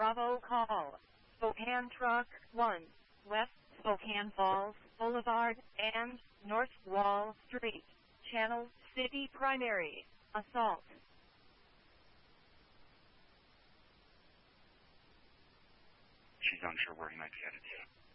Bravo call. Spokane Truck 1, West Spokane Falls Boulevard and North Wall Street, Channel City Primary, assault. She's unsure where he might be headed to.